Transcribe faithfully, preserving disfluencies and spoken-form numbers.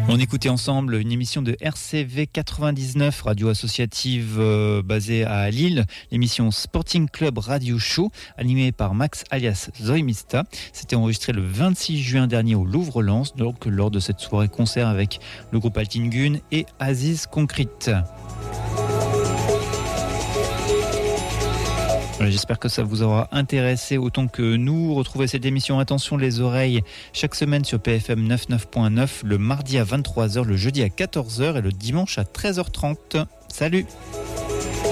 On écoutait ensemble une émission de R C V quatre-vingt-dix-neuf, radio associative euh, basée à Lille, l'émission Sporting Club Radio Show, animée par Max alias Zoïmista. C'était enregistré le vingt-six juin dernier au Louvre-Lens, donc lors de cette soirée concert avec le groupe Altingun et Aziz Concrete. J'espère que ça vous aura intéressé autant que nous. Retrouvez cette émission Attention les oreilles chaque semaine sur P F M quatre-vingt-dix-neuf point neuf, le mardi à vingt-trois heures, le jeudi à quatorze heures et le dimanche à treize heures trente. Salut!